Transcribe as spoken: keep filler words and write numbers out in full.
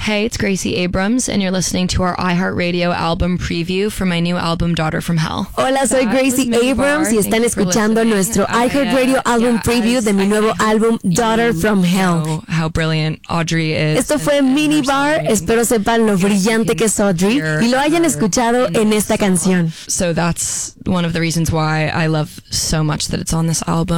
Hey, it's Gracie Abrams, and you're listening to our iHeartRadio album preview for my new album, Daughter from Hell. Hola, soy Gracie Abrams y están escuchando nuestro iHeartRadio album preview de mi nuevo álbum, Daughter from Hell. How brilliant Audrey is. Esto fue Minibar. Espero sepan lo brillante que es Audrey y lo hayan escuchado en esta canción. So that's one of the reasons why I love so much that it's on this album.